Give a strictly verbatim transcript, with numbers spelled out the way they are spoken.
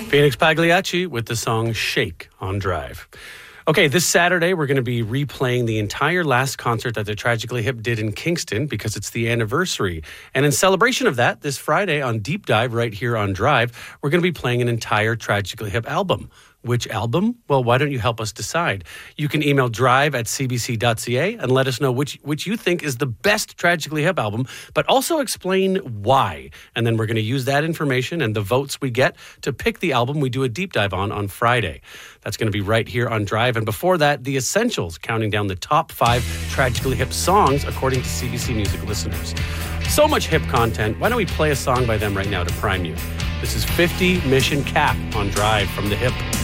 Phoenix Pagliacci with the song Shake on Drive. Okay, this Saturday, we're going to be replaying the entire last concert that the Tragically Hip did in Kingston because it's the anniversary. And in celebration of that, this Friday on Deep Dive right here on Drive, we're going to be playing an entire Tragically Hip album. Which album? Well, why don't you help us decide? You can email drive at c b c dot c a and let us know which, which you think is the best Tragically Hip album, but also explain why. And then we're going to use that information and the votes we get to pick the album we do a deep dive on on Friday. That's going to be right here on Drive. And before that, The Essentials, counting down the top five Tragically Hip songs according to C B C Music listeners. So much hip content. Why don't we play a song by them right now to prime you? This is fifty Mission Cap on Drive from The Hip.